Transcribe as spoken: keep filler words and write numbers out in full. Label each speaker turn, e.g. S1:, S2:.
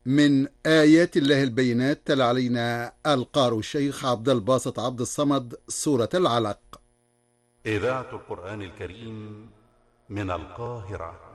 S1: من آيات الله البينات تلا علينا القارئ الشيخ عبد الباسط عبد الصمد سورة العلق.
S2: إذاعة القرآن الكريم من القاهرة.